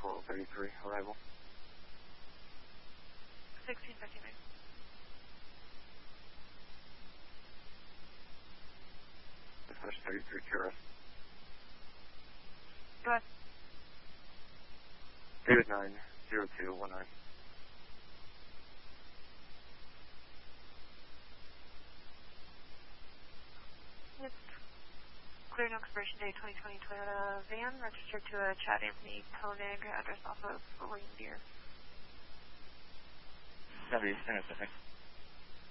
433, arrival. 1659. Dispatch 33 QRS. Go ahead. David 90219. It's clear no expiration date 2020 Toyota van registered to a Chad Anthony Koenig address off of William Deere. That'd be Pacific.